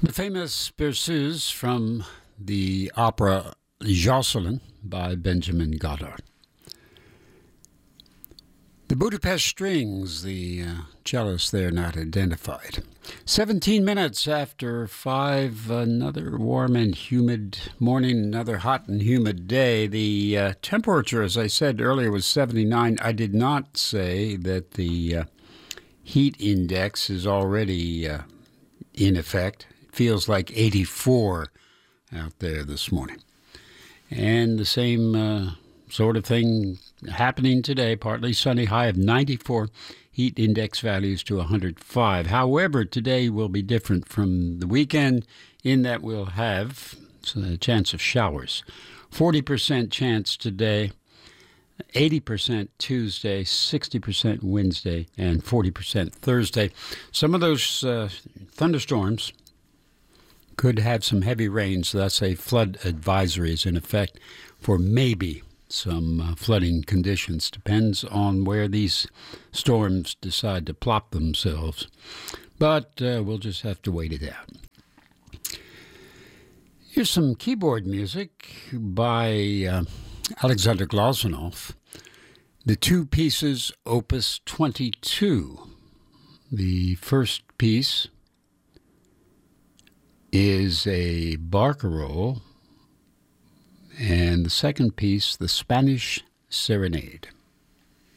The famous Berceuse from the opera Jocelyn by Benjamin Godard. The Budapest Strings, the cellist there not identified. 17 minutes after 5, another warm and humid morning, another hot and humid day. The temperature, as I said earlier, was 79. I did not say that the heat index is already in effect. It feels like 84 out there this morning. And the same sort of thing happening today, partly sunny, high of 94, heat index values to 105. However, today will be different from the weekend in that we'll have a chance of showers. 40% chance today, 80% Tuesday, 60% Wednesday, and 40% Thursday. Some of those thunderstorms could have some heavy rains, thus a flood advisory is in effect for maybe some flooding conditions. Depends on where these storms decide to plop themselves. But we'll just have to wait it out. Here's some keyboard music by Alexander Glazunov. The two pieces, Opus 22. The first piece is a barcarolle, and the second piece, the Spanish Serenade.